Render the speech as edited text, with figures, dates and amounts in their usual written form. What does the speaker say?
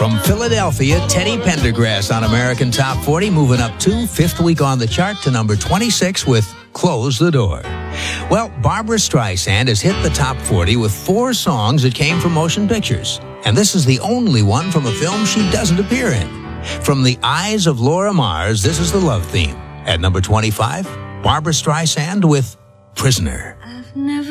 From Philadelphia, Teddy Pendergrass on American Top 40, moving up 2, fifth week on the chart to number 26 with Close the Door. Well, Barbra Streisand has hit the top 40 with 4 songs that came from motion pictures. And this is the only one from a film she doesn't appear in. From the eyes of Laura Mars, this is the love theme. At number 25, Barbra Streisand with Prisoner. I've never